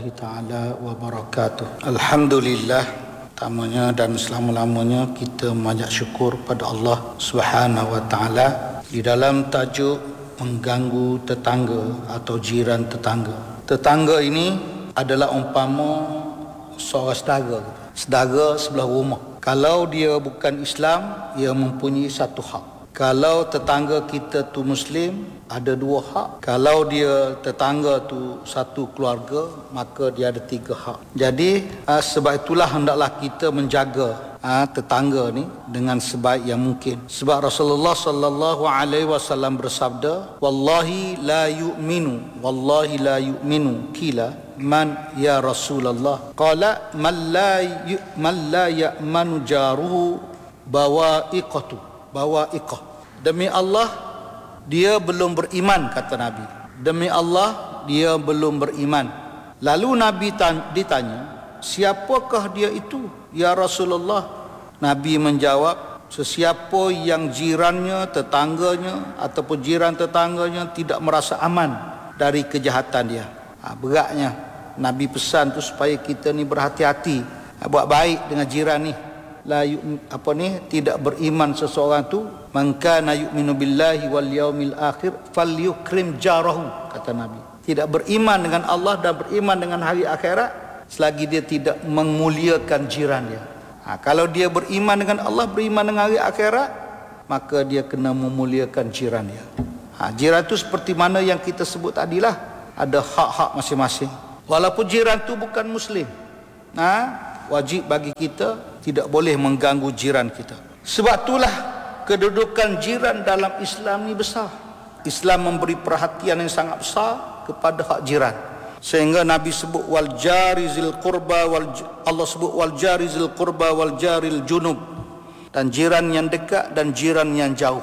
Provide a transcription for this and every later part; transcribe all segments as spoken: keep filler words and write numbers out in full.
warahmatullahi taala wabarakatuh. Alhamdulillah, tamanya dan selama-lamanya kita memanjat syukur pada Allah Subhanahu wa taala di dalam tajuk mengganggu tetangga atau jiran tetangga. Tetangga ini adalah umpama seorang saudara, saudara sebelah rumah. Kalau dia bukan Islam, ia mempunyai satu hak. Kalau tetangga kita tu Muslim, ada dua hak. Kalau dia tetangga tu satu keluarga, maka dia ada tiga hak. Jadi sebab itulah hendaklah kita menjaga tetangga ni dengan sebaik yang mungkin. Sebab Rasulullah sallallahu alaihi wasallam bersabda, wallahi la yu'minu, wallahi la yu'minu kila man ya Rasulullah. Qala man la yu, man la ya'manu jaruhu bawa'iqatu, bawa'iqah. Demi Allah, dia belum beriman, kata Nabi. Demi Allah, dia belum beriman. Lalu Nabi ditanya, siapakah dia itu, ya Rasulullah? Nabi menjawab, sesiapa yang jirannya, tetangganya ataupun jiran tetangganya tidak merasa aman dari kejahatan dia. Ha, beratnya Nabi pesan tu supaya kita ni berhati-hati, ha, buat baik dengan jiran ni. La yu, apa ni tidak beriman seseorang tu, man kana yu'minu billahi wal yaumil akhir falyukrim jarahu, kata Nabi. Tidak beriman dengan Allah dan beriman dengan hari akhirat selagi dia tidak memuliakan jiran dia. Ha, kalau dia beriman dengan Allah, beriman dengan hari akhirat, maka dia kena memuliakan jiran dia. Ha, jiran tu seperti mana yang kita sebut tadilah, ada hak-hak masing-masing. Walaupun jiran tu bukan Muslim, ha, wajib bagi kita tidak boleh mengganggu jiran kita. Sebab itulah kedudukan jiran dalam Islam ni besar. Islam memberi perhatian yang sangat besar kepada hak jiran. Sehingga Nabi sebut wal jarizil qurba wal Allah sebut wal jarizil qurba wal jaril junub, dan jiran yang dekat dan jiran yang jauh.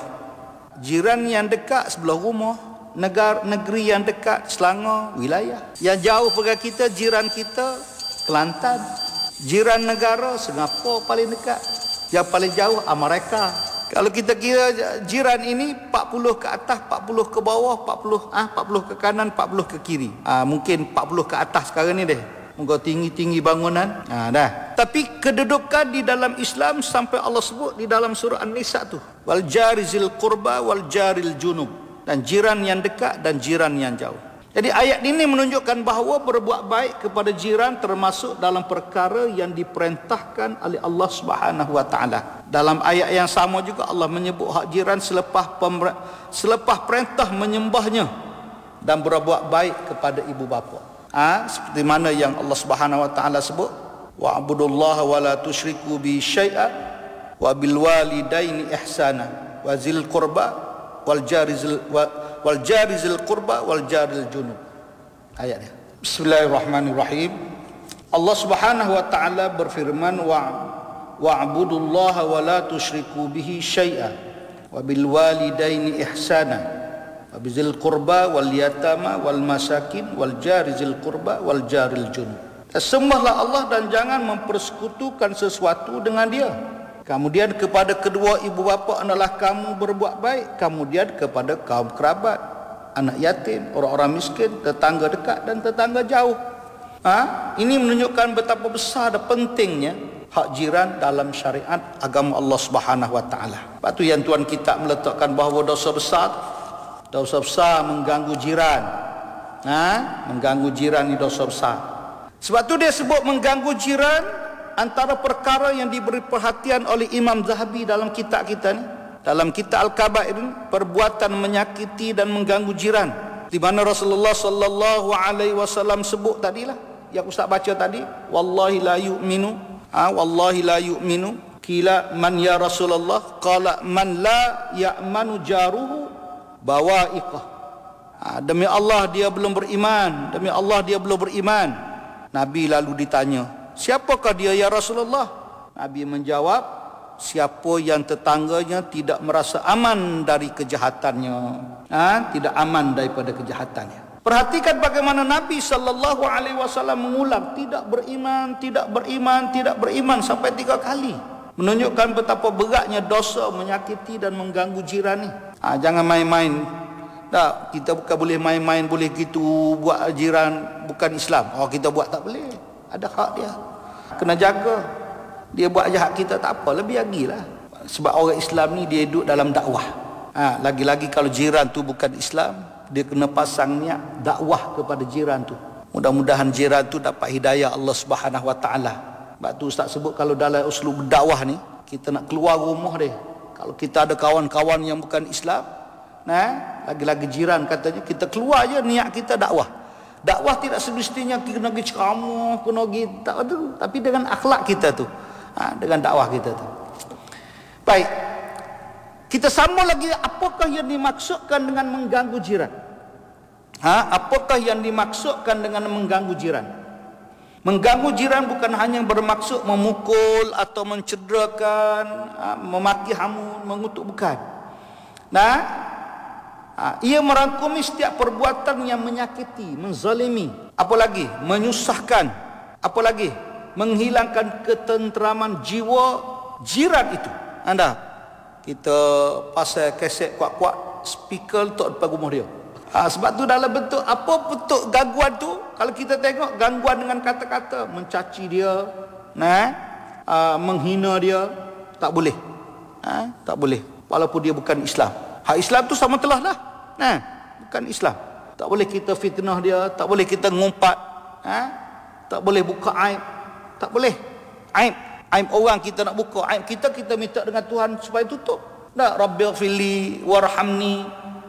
Jiran yang dekat sebelah rumah, negara negeri yang dekat Selangor wilayah. Yang jauh pada kita, jiran kita Kelantan. Jiran negara Singapura paling dekat. Yang paling jauh Amerika. Kalau kita kira jiran ini empat puluh ke atas, empat puluh ke bawah, empat puluh ah empat puluh ke kanan, empat puluh ke kiri. Ah mungkin empat puluh ke atas sekarang ni deh. Moga tinggi-tinggi bangunan. Ah dah. Tapi kedudukan di dalam Islam sampai Allah sebut di dalam surah An-Nisa tu, wal jarizil qurba wal jaril junub, dan jiran yang dekat dan jiran yang jauh. Jadi ayat ini menunjukkan bahawa berbuat baik kepada jiran termasuk dalam perkara yang diperintahkan oleh Allah Subhanahu wa taala. Dalam ayat yang sama juga Allah menyebut hak jiran selepas pemer- selepas perintah menyembahnya dan berbuat baik kepada ibu bapa. Ah, ha? Seperti mana yang Allah Subhanahu wa taala sebut, wa'budullaha wa la tusyriku bi syai'a wa bil walidaini ihsana wa zil qurba wal jarizil wa wal jarizil qurba wal jaril junub. Ayatnya. Bismillahirrahmanirrahim. Allah Subhanahu wa taala berfirman, wa wa'budullaha wa la tusyriku bihi syai'a wa bil walidaini ihsana wa bizil qurba wal yatama wal masakin wal jarizil qurba wal jaril junub. Sembahlah Allah dan jangan mempersekutukan sesuatu dengan Dia. Kemudian kepada kedua ibu bapa adalah kamu berbuat baik. Kemudian kepada kaum kerabat, anak yatim, orang-orang miskin, tetangga dekat dan tetangga jauh. Ha? Ini menunjukkan betapa besar dan pentingnya hak jiran dalam syariat agama Allah Subhanahu wa taala. Sebab tu yang Tuhan kita meletakkan bahawa dosa besar, dosa besar mengganggu jiran. Ha? Mengganggu jiran ni dosa besar. Sebab tu dia sebut mengganggu jiran antara perkara yang diberi perhatian oleh Imam Zahabi dalam kitab kita ni, dalam kitab Al-Kabair, perbuatan menyakiti dan mengganggu jiran, di mana Rasulullah sallallahu alaihi wasallam sebut tadilah yang ustaz baca tadi, wallahi la yu'minu, ah wallahi la yu'minu kila man ya Rasulullah, qala man la ya'manu jaruhu bawa'iqah. Ah, demi Allah dia belum beriman, demi Allah dia belum beriman. Nabi lalu ditanya, siapakah dia ya Rasulullah? Nabi menjawab, siapa yang tetangganya tidak merasa aman dari kejahatannya, ha? Tidak aman daripada kejahatannya. Perhatikan bagaimana Nabi sallallahu alaihi wasallam mengulang tidak beriman, tidak beriman, tidak beriman sampai tiga kali. Menunjukkan betapa beratnya dosa menyakiti dan mengganggu jiran ni. Ha, jangan main-main Tak, kita bukan boleh main-main boleh gitu buat jiran bukan Islam. Oh kita buat tak boleh. Ada hak dia. Kena jaga. Dia buat jahat kita tak apa, lebih lagilah. Sebab orang Islam ni dia duduk dalam dakwah. Ha, lagi-lagi kalau jiran tu bukan Islam, dia kena pasang niat dakwah kepada jiran tu. Mudah-mudahan jiran tu dapat hidayah Allah Subhanahu Wa Taala. Sebab tu Ustaz sebut kalau dalam uslub dakwah ni, kita nak keluar rumah dia. Kalau kita ada kawan-kawan yang bukan Islam, nah, lagi-lagi jiran katanya, kita keluar je niat kita dakwah. Dakwah tidak semestinya kena pergi ceramah, kena pergi tak tu, tapi dengan akhlak kita tu. Ha, dengan dakwah kita tu. Baik. Kita sama lagi, apakah yang dimaksudkan dengan mengganggu jiran? Ha, apakah yang dimaksudkan dengan mengganggu jiran? Mengganggu jiran bukan hanya bermaksud memukul atau mencederakan, ha, memaki hamun, mengutuk, bukan. Nah, ha, ia merangkumi setiap perbuatan yang menyakiti, menzalimi, apalagi menyusahkan, apalagi menghilangkan ketenteraman jiwa jiran itu. Anda kita pasal kaset kuat-kuat speaker letak depan rumah dia. Ha, sebab tu dalam bentuk apa bentuk gangguan tu, kalau kita tengok gangguan dengan kata-kata, mencaci dia, nah, uh, menghina dia, tak boleh. Ha, tak boleh. Walaupun dia bukan Islam. Hak Islam tu sama telah dah. Nah, bukan Islam. Tak boleh kita fitnah dia, tak boleh kita ngumpat, ha? Tak boleh buka aib. Tak boleh. Aib, aib orang kita nak buka, aib kita kita minta dengan Tuhan supaya tutup. Tak, Rabbighfirli warhamni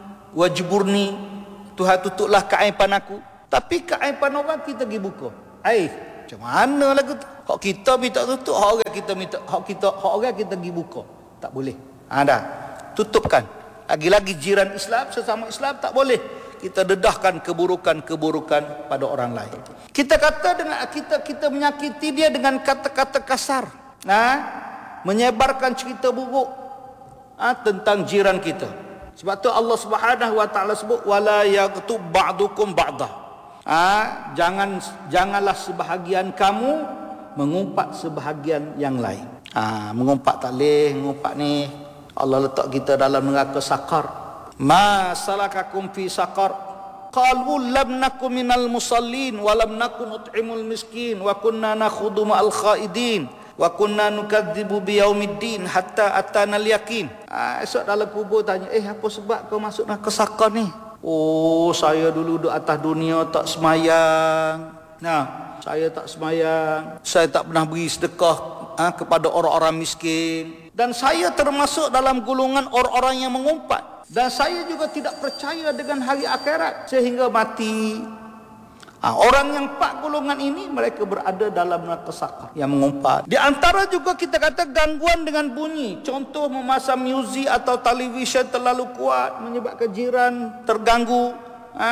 wajburni. Tuhan tutuplah keaiban aku. Tapi keaiban orang kita pergi buka. Aib. Macam mana lagu tu? Hak kita minta tutup, hak orang kita minta, hak kita hak orang kita pergi buka. Tak boleh. Ha dah. Tutupkan. Lagi-lagi jiran Islam, sesama Islam, tak boleh kita dedahkan keburukan-keburukan pada orang lain. Kita kata dengan kita kita menyakiti dia dengan kata-kata kasar. Nah, menyebarkan cerita buruk ha, tentang jiran kita. Sebab tu Allah Subhanahu Wa Taala sebut wala yaghtub ba'dukum ba'dah. Ah, jangan janganlah sebahagian kamu mengumpat sebahagian yang lain. Ah, mengumpat tak leh, mengumpat ni Allah letak kita dalam neraka sakar. Ma salakakum fi sakar? Qalu lam nakum minal musallin wa lam nakun nut'imul miskin wa kunna nakhudu ma'al khaidin wa kunna nukadzibu biyaumiddin hatta atana al-yaqin. Ah, esok dalam kubur tanya, "Eh, apa sebab kau masuk neraka sakar ni?" "Oh, saya dulu duduk atas dunia tak semayang. Nah, saya tak semayang. Saya tak pernah beri sedekah ah, kepada orang-orang miskin. Dan saya termasuk dalam golongan orang-orang yang mengumpat. Dan saya juga tidak percaya dengan hari akhirat sehingga mati." Ha, orang yang empat golongan ini mereka berada dalam neraka sakar yang mengumpat. Di antara juga kita kata gangguan dengan bunyi. Contoh memasang muzik atau televisyen terlalu kuat menyebabkan jiran terganggu. Ha?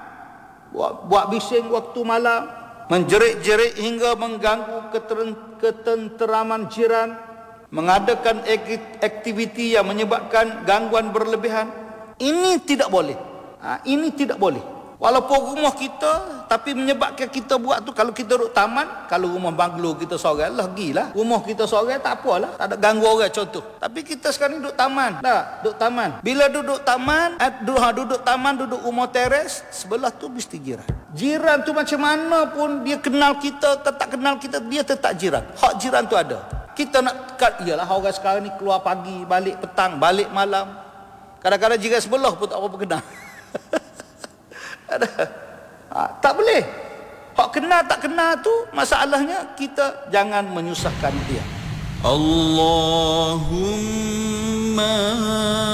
Buat, buat bising waktu malam, menjerit-jerit hingga mengganggu ketenteraman jiran, mengadakan aktiviti yang menyebabkan gangguan berlebihan. Ini tidak boleh. Ha, ini tidak boleh. Walaupun rumah kita, tapi menyebabkan kita buat tu, kalau kita duduk taman, kalau rumah banglo kita seorang, lah gilah. Rumah kita seorang tak apalah, tak ada ganggu orang contoh. Tapi kita sekarang duduk taman. Tak, duduk taman. Bila duduk taman, duduk, duduk taman, duduk rumah teres, sebelah tu mesti jiran. Jiran tu macam mana pun dia kenal kita, tak kenal kita, dia tetap jiran. Hak jiran tu ada. Kita nak, iyalah orang sekarang ni keluar pagi, balik petang, balik malam. Kadang-kadang jiran sebelah pun tak apa kenal. Ada. Ha, tak boleh. Hak kenal tak kenal tu masalahnya kita jangan menyusahkan dia. Allahumma